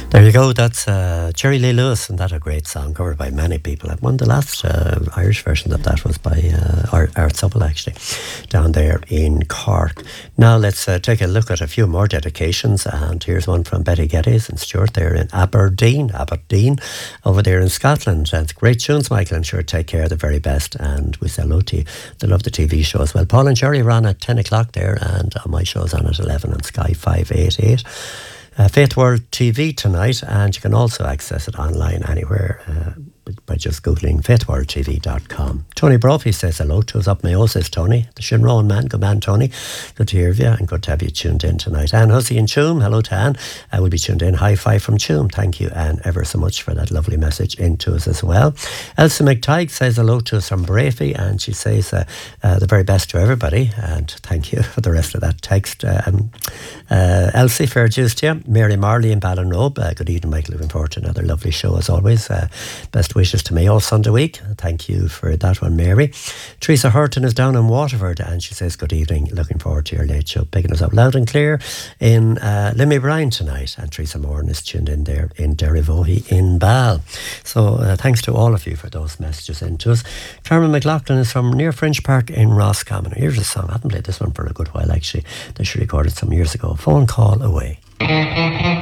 There you go. That's Jerry Lee Lewis, and that a great song covered by many people. One of the last Irish versions of that was by Art Supple, actually, down there in Cork. Now let's take a look at a few more dedications, and here's one from Betty Geddes and Stuart there in Aberdeen, over there in Scotland. And great tunes, Michael, and sure take care, the very best, and we say hello to you. They love the TV show as well. Paul and Jerry are on at 10 o'clock there, and my show's on at 11 on Sky 588. Faith World TV tonight, and you can also access it online anywhere by just googling faithworldtv.com. Tony Brophy says hello to us up Mayo, says Tony. The Shinrone man, good man Tony. Good to hear you and good to have you tuned in tonight. Anne Hussey in Tuam, hello to Anne. We'll be tuned in. High five from Tuam. Thank you, Anne, ever so much for that lovely message into us as well. Elsa McTighe says hello to us from Brafey, and she says the very best to everybody, and thank you for the rest of that text. Elsie, fair dues to you. Mary Marley in Ballinrobe, good evening, Michael. Looking forward to another lovely show as always. Best wishes to Mayo Sunday week. Thank you for that one, Mary. Teresa Hurton is down in Waterford, and she says good evening. Looking forward to your late show, picking us up loud and clear in Limmy Bryan tonight. And Teresa Moran is tuned in there in Derryvohy in Ball. So thanks to all of you for those messages into us. Carmen McLaughlin is from near Fringe Park in Roscommon. Here's a song. I haven't played this one for a good while, actually. They should recorded some years ago. Phone Call Away.